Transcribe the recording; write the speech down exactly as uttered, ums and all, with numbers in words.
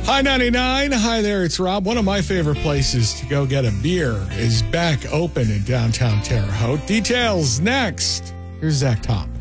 Hi ninety-nine. Hi there, it's Rob. One of my favorite places to go get a beer is back open in downtown Terre Haute. Details next. Here's Zach Top.